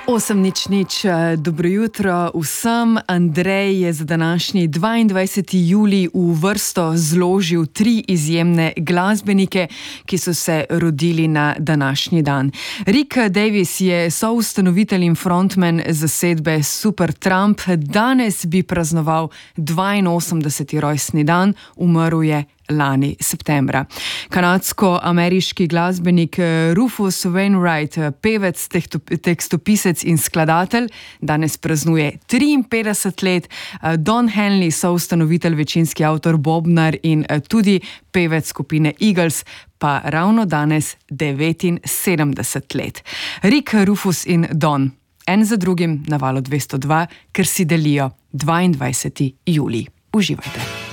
8:00, dobro jutro vsem. Andrej je za današnji 22. julij v vrsto zložil 3 izjemne glasbenike, ki so se rodili na današnji dan. Rick Davies je soustanovitelj in frontman zasedbe Supertramp. Danes bi praznoval 82. rojstni dan, umrl je lani septembra. Kanadsko-ameriški glasbenik Rufus Wainwright, pevec, tekstopisec in skladatelj, danes praznuje 53 let. Don Henley, soustanovitelj, večinski avtor, bobnar in tudi pevec skupine Eagles, pa ravno danes 79 let. Rick, Rufus in Don, en za drugim na Valu 202, ker si delijo 22. julij. Uživajte.